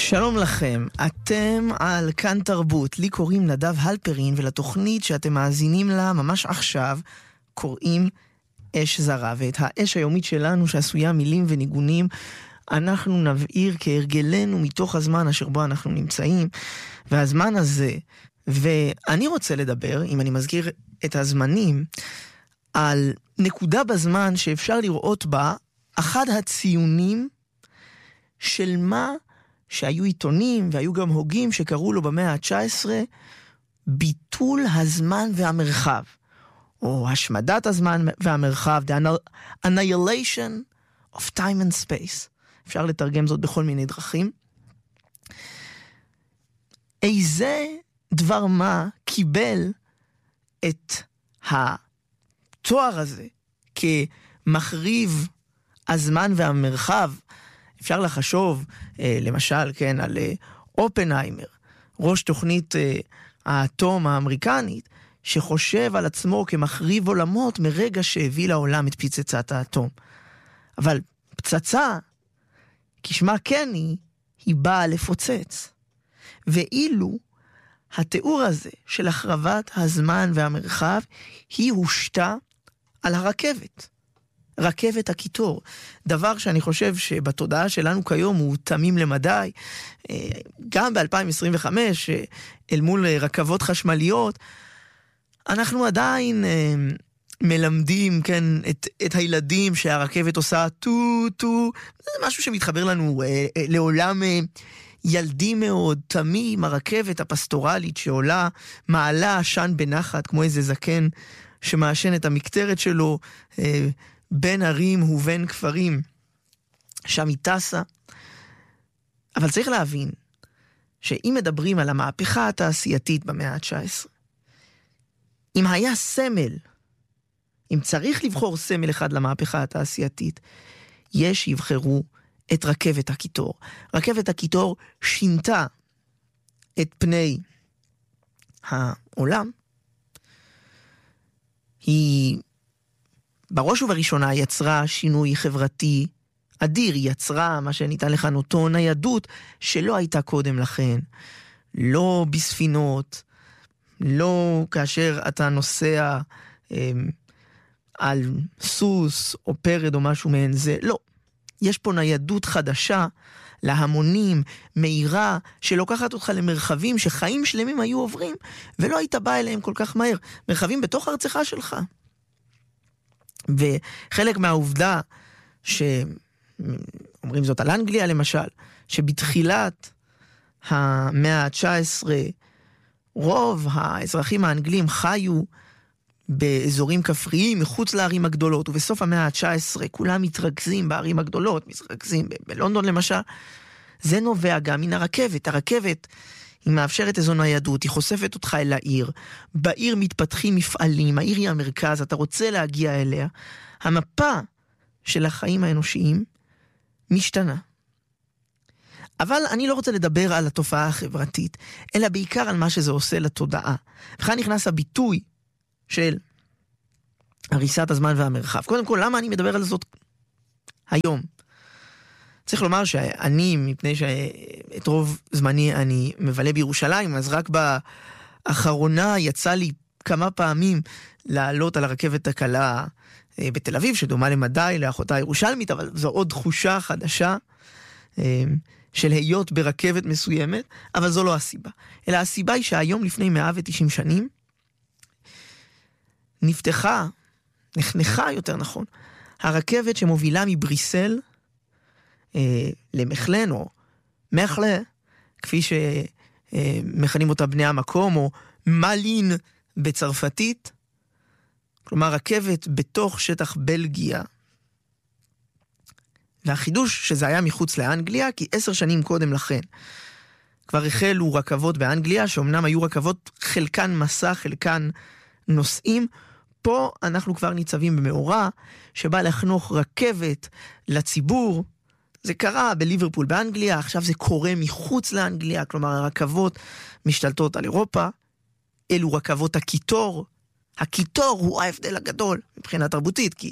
שלום לכם, אתם על כאן תרבות, לי קוראים נדב הלפרין ולתוכנית שאתם מאזינים לה ממש עכשיו קוראים אש זרה, ואת האש היומית שלנו שעשויה מילים וניגונים אנחנו נבעיר כהרגלנו מתוך הזמן אשר בו אנחנו נמצאים, והזמן הזה, ואני רוצה לדבר, אם אני מזכיר את הזמנים, על נקודה בזמן שאפשר לראות בה אחד הציונים של מה שהיו עיתונים והיו גם הוגים שקראו לו במאה ה-19 ביטול הזמן והמרחב, או השמדת הזמן והמרחב, the annihilation of time and space. אפשר לתרגם זאת בכל מיני דרכים. איזה דבר מה קיבל את התואר הזה כמחריב הזמן והמרחב? אפשר לחשוב, למשל, כן, על אופנהיימר, ראש תוכנית האטום האמריקנית, שחושב על עצמו כמחריב עולמות מרגע שהביא לעולם את פצצת האטום. אבל פצצה, כשמה כן היא באה לפוצץ. ואילו התיאור הזה של החרבת הזמן והמרחב, היא הושתה על הרכבת. רכבת הקיטור, דבר שאני חושב שבתודעה שלנו כיום הוא תמים למדי, גם ב-2025, אל מול רכבות חשמליות, אנחנו עדיין מלמדים, כן, את הילדים שהרכבת עושה טו-טו, זה משהו שמתחבר לנו לעולם ילדי מאוד, תמים, הרכבת הפסטורלית שעולה, מעלה עשן בנחת, כמו איזה זקן שמעשן את המקטרת שלו, בין ערים ובין כפרים, שם היא טסה. אבל צריך להבין, שאם מדברים על המהפכה התעשייתית במאה ה-19, אם היה סמל, אם צריך לבחור סמל אחד למהפכה התעשייתית, יש שיבחרו את רכבת הקיטור. רכבת הקיטור שינתה את פני העולם. היא בראש ובראשונה יצרה שינוי חברתי אדיר, יצרה מה שניתן לכנותו ניידות שלא הייתה קודם לכן. לא בספינות, לא כאשר אתה נוסע על סוס או פרד או משהו מעין זה, לא. יש פה ניידות חדשה להמונים, מהירה, שלוקחת אותך למרחבים שחיים שלמים היו עוברים, ולא היית בא אליהם כל כך מהר. מרחבים בתוך ארצך שלך. וחלק מהעובדה שאומרים זאת על אנגליה למשל, שבתחילת המאה ה-19 רוב האזרחים האנגלים חיו באזורים כפריים מחוץ לערים הגדולות, ובסוף המאה ה-19 כולם מתרכזים בערים הגדולות, מתרכזים בלונדון למשל. זה נובע גם מן הרכבת. הרכבת היא מאפשרת איזו ניידות, היא חושפת אותך אל העיר, בעיר מתפתחים מפעלים, העיר היא המרכז, אתה רוצה להגיע אליה, המפה של החיים האנושיים משתנה. אבל אני לא רוצה לדבר על התופעה החברתית, אלא בעיקר על מה שזה עושה לתודעה. וכאן נכנס הביטוי של הריסת הזמן והמרחב. קודם כל, למה אני מדבר על זאת היום? צריך לומר שאני, מפני שאת רוב זמני אני מבלה בירושלים, אז רק באחרונה יצא לי כמה פעמים לעלות על הרכבת הקלה בתל אביב, שדומה למדי לאחותה הירושלמית, אבל זו עוד תחושה חדשה של היות ברכבת מסוימת, אבל זו לא הסיבה. אלא הסיבה היא שהיום לפני 190 שנים, נחנכה יותר נכון, הרכבת שמובילה מבריסל למחלן או מחלה, כפי שמכנים אותה בני המקום, או מלין בצרפתית, כלומר רכבת בתוך שטח בלגיה. והחידוש שזה היה מחוץ לאנגליה, כי 10 שנים קודם לכן כבר החלו רכבות באנגליה, שאומנם היו רכבות חלקן מסע, חלקן נוסעים. פה אנחנו כבר ניצבים במאורה, שבא לחנוך רכבת לציבור. זה קרה בליברפול באנגליה, עכשיו זה קורה מחוץ לאנגליה, כלומר הרכבות משתלטות על אירופה. אלו רכבות הקיטור. הקיטור הוא ההבדל הגדול מבחינה תרבותית, כי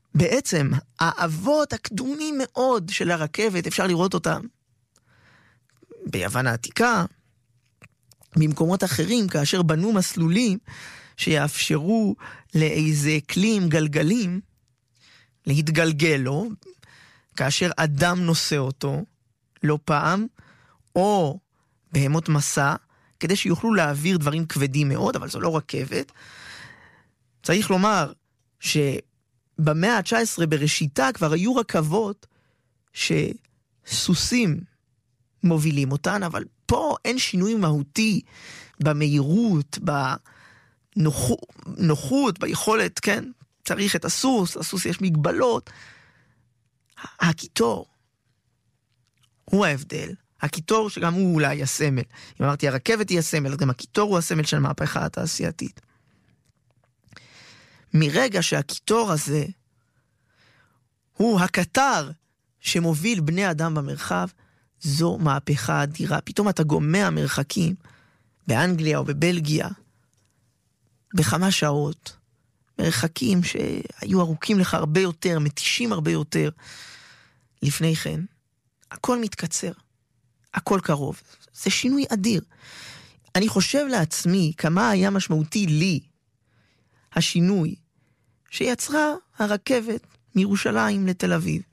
בעצם האבות הקדומים מאוד של הרכבת, אפשר לראות אותם ביוון העתיקה, במקומות אחרים, כאשר בנו מסלולים שיאפשרו לאיזה כלי עם גלגלים להתגלגל לו, כאשר אדם נושא אותו, לא פעם, או בהמות מסע, כדי שיוכלו להעביר דברים כבדים מאוד, אבל זו לא רכבת. צריך לומר שבמאה ה-19 בראשיתה כבר היו רכבות שסוסים מובילים אותן, אבל פה אין שינוי מהותי במהירות, בנוחות, ביכולת, כן? צריך את הסוס, לסוס יש מגבלות. הקיטור הוא ההבדל. הקיטור שגם הוא אולי הסמל. אם אמרתי הרכבת היא הסמל, גם הקיטור הוא הסמל של המהפכה התעשייתית. מרגע שהקיטור הזה הוא הקטר שמוביל בני אדם במרחב, זו מהפכה אדירה. פתאום אתה גומע מרחקים באנגליה או בבלגיה בכמה שעות, מרחקים שהיו ארוכים לך הרבה יותר, מתישים הרבה יותר. לפני כן, הכל מתקצר, הכל קרוב. זה שינוי אדיר. אני חושב לעצמי כמה היה משמעותי לי השינוי שיצרה הרכבת מירושלים לתל אביב.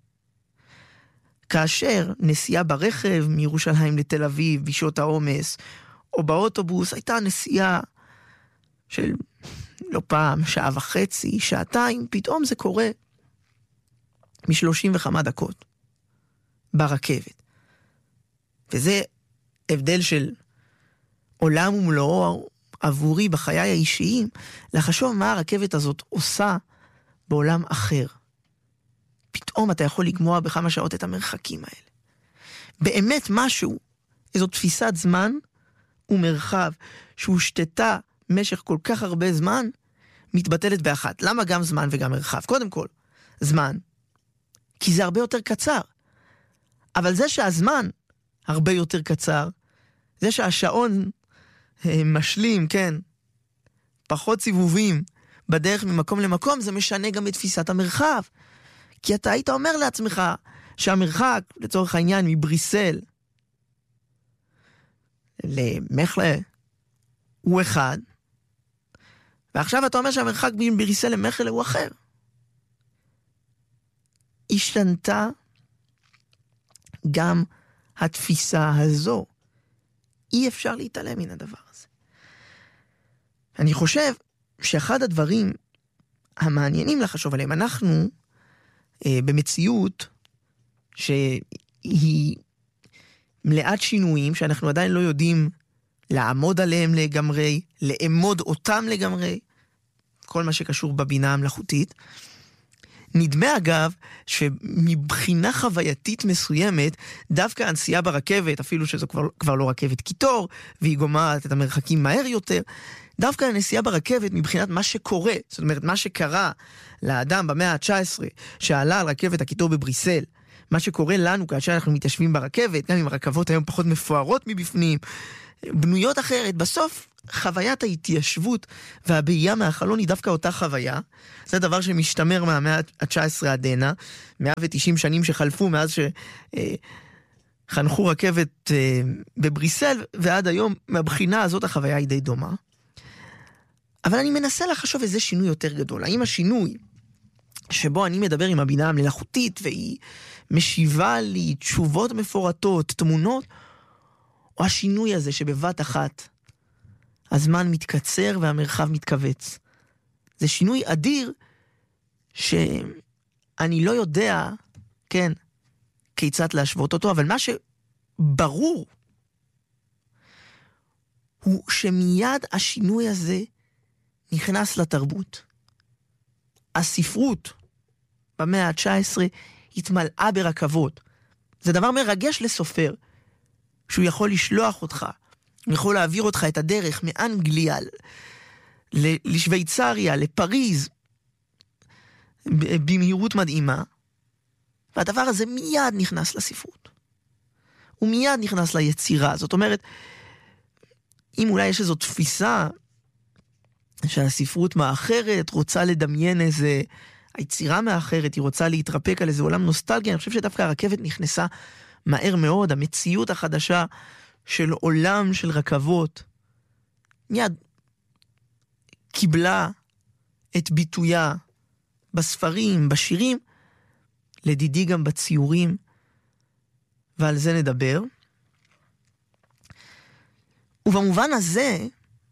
כאשר נסיעה ברכב מירושלים לתל אביב בשעות העומס, או באוטובוס, הייתה נסיעה של לא פעם, שעה וחצי, שעתיים, פתאום זה קורה מ-30 וכמה דקות ברכבת. וזה הבדל של עולם ומלואו עבורי בחיי האישיים, לחשוב מה הרכבת הזאת עושה בעולם אחר. פתאום אתה יכול לגמוע בכמה שעות את המרחקים האלה. באמת משהו, איזו תפיסת זמן ומרחב שהושתתה משך כל כך הרבה זמן, מתבטלת באחת. למה גם זמן וגם מרחב? קודם כל, זמן, כי זה הרבה יותר קצר. אבל זה שהזמן הרבה יותר קצר, זה שהשעון משלים, כן, פחות סיבובים בדרך ממקום למקום, זה משנה גם את תפיסת המרחב. כי אתה היית אומר לעצמך שהמרחק, לצורך העניין, מבריסל למחלה הוא אחד, ועכשיו אתה אומר שהמרחק מבריסל למחלה הוא אחר. השתנתה גם התפיסה הזו. אי אפשר להתעלם מן הדבר הזה. אני חושב שאחד הדברים המעניינים לחשוב עליהם, אנחנו במציאות שהיא מלאת שינויים, שאנחנו עדיין לא יודעים לעמוד עליהם לגמרי, לאמוד אותם לגמרי, כל מה שקשור בבינה המלאכותית. נדמה אגב שמבחינה חווייתית מסוימת, דווקא הנסיעה ברכבת, אפילו שזו כבר לא רכבת קיטור, והיא גומעת את המרחקים מהר יותר, דווקא הנסיעה ברכבת מבחינת מה שקורה, זאת אומרת מה שקרה לאדם במאה ה-19 שעלה על רכבת הקיטור בבריסל, מה שקורה לנו כאשר אנחנו מתיישבים ברכבת, גם אם הרכבות היום פחות מפוארות מבפנים, בנויות אחרת, בסוף חוויית ההתיישבות והבעייה מהחלון היא דווקא אותה חוויה. זה דבר שמשתמר מהמאה ה-19 עד הנה, 190 שנים שחלפו מאז שחנכו רכבת בבריסל, ועד היום מהבחינה הזאת החוויה היא די דומה. אבל אני מנסה לחשוב איזה שינוי יותר גדול. האם השינוי שבו אני מדבר עם הבינה המלאכותית והיא משיבה לי תשובות מפורטות, תמונות, או השינוי הזה שבבת אחת הזמן מתקצר והמרחב מתכווץ. זה שינוי אדיר שאני לא יודע, כן, כיצד להשוות אותו, אבל מה שברור הוא שמיד השינוי הזה נכנס לתרבות. הספרות במאה ה-19 התמלאה ברכבות. זה דבר מרגש לסופר, שהוא יכול לשלוח אותך, הוא יכול להעביר אותך את הדרך מאנגליה לשוויצריה, לפריז, במהירות מדהימה, והדבר הזה מיד נכנס לספרות. הוא מיד נכנס ליצירה. זאת אומרת, אם אולי יש איזו תפיסה שהספרות מאחרת, רוצה לדמיין היצירה מאחרת, היא רוצה להתרפק על איזה עולם נוסטלגי, אני חושב שדווקא הרכבת נכנסה מהר מאוד המציאות החדשה של עולם של רכבות מיד קיבלה את ביטויה בספרים, בשירים, לדידי גם בציורים, ועל זה נדבר. ובמובן הזה,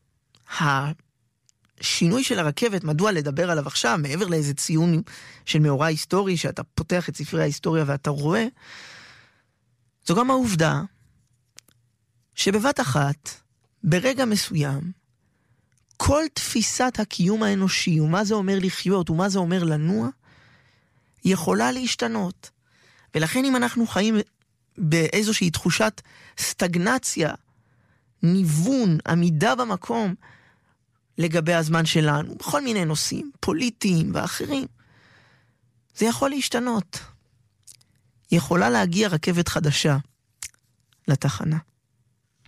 השינוי של הרכבת, מדוע לדבר עליו עכשיו, מעבר לאיזה ציון של מאורע היסטורי, שאתה פותח את ספרי ההיסטוריה ואתה רואה, זו גם העובדה שבבת אחת, ברגע מסוים, כל תפיסת הקיום האנושי, ומה זה אומר לחיות, ומה זה אומר לנוע, יכולה להשתנות. ולכן אם אנחנו חיים באיזושהי תחושת סטגנציה, ניוון, עמידה במקום, לגבי הזמן שלנו, בכל מיני נושאים, פוליטיים ואחרים, זה יכול להשתנות. יכולה להגיע רכבת חדשה לתחנה.